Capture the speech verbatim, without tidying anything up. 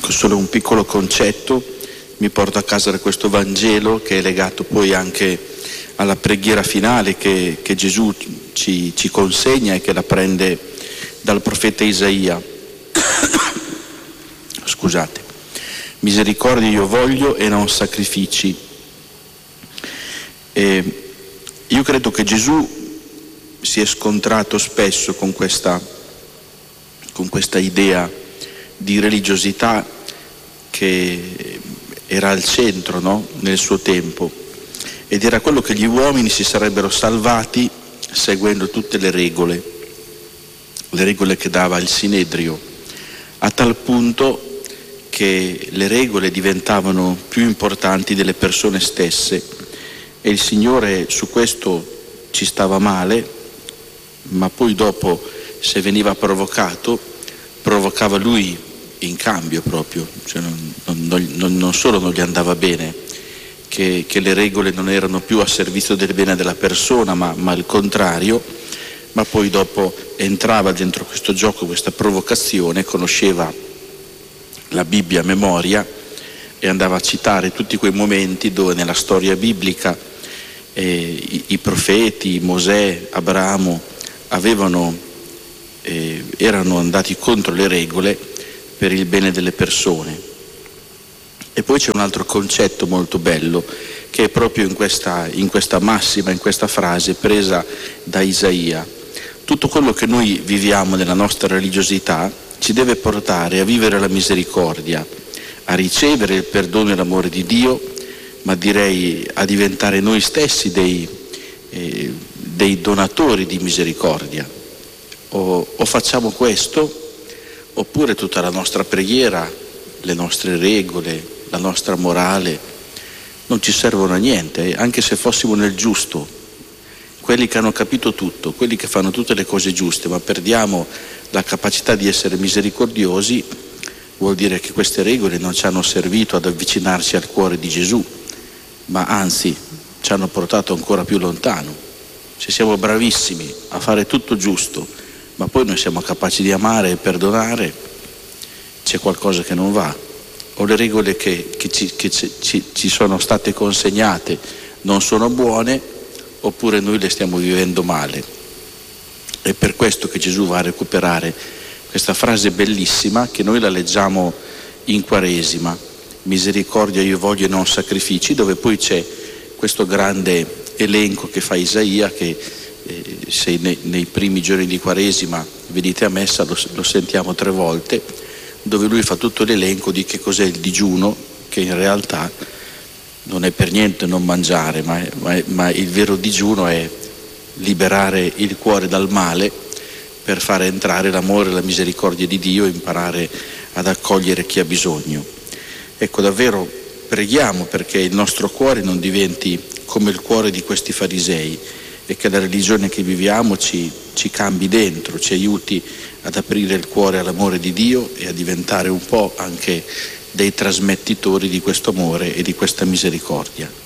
solo un piccolo concetto mi porta a casa da questo Vangelo, che è legato poi anche alla preghiera finale che, che Gesù ci, ci consegna e che la prende dal profeta Isaia. Scusate. Misericordia io voglio e non sacrifici. E io credo che Gesù si è scontrato spesso con questa, con questa idea di religiosità che era al centro, no? Nel suo tempo, ed era quello che gli uomini si sarebbero salvati seguendo tutte le regole, le regole che dava il Sinedrio, a tal punto che le regole diventavano più importanti delle persone stesse, e il Signore su questo ci stava male, ma poi dopo, se veniva provocato, provocava lui in cambio proprio, cioè non, non, non, non solo non gli andava bene, che, che le regole non erano più a servizio del bene della persona, ma, ma il contrario, ma poi dopo entrava dentro questo gioco, questa provocazione, conosceva la Bibbia a memoria e andava a citare tutti quei momenti dove nella storia biblica eh, i, i profeti, Mosè, Abramo avevano, eh, erano andati contro le regole per il bene delle persone. E poi c'è un altro concetto molto bello, che è proprio in questa, in questa massima, in questa frase presa da Isaia. Tutto quello che noi viviamo nella nostra religiosità ci deve portare a vivere la misericordia, a ricevere il perdono e l'amore di Dio, ma direi a diventare noi stessi dei, eh, dei donatori di misericordia. O, o facciamo questo, oppure tutta la nostra preghiera, le nostre regole, la nostra morale non ci servono a niente, anche se fossimo nel giusto, quelli che hanno capito tutto, quelli che fanno tutte le cose giuste, ma perdiamo la capacità di essere misericordiosi, vuol dire che queste regole non ci hanno servito ad avvicinarci al cuore di Gesù, ma anzi ci hanno portato ancora più lontano. Se siamo bravissimi a fare tutto giusto, ma poi non siamo capaci di amare e perdonare, c'è qualcosa che non va, o le regole che, che, ci, che ci, ci sono state consegnate non sono buone, oppure noi le stiamo vivendo male. È per questo che Gesù va a recuperare questa frase bellissima, che noi la leggiamo in Quaresima: misericordia io voglio e non sacrifici, dove poi c'è questo grande elenco che fa Isaia, che eh, se nei, nei primi giorni di Quaresima venite a messa lo, lo sentiamo tre volte, dove lui fa tutto l'elenco di che cos'è il digiuno, che in realtà non è per niente non mangiare, ma, è, ma, è, ma il vero digiuno è liberare il cuore dal male per fare entrare l'amore e la misericordia di Dio e imparare ad accogliere chi ha bisogno. Ecco, davvero preghiamo perché il nostro cuore non diventi come il cuore di questi farisei, e che la religione che viviamo ci, ci cambi dentro, ci aiuti ad aprire il cuore all'amore di Dio e a diventare un po' anche dei trasmettitori di questo amore e di questa misericordia.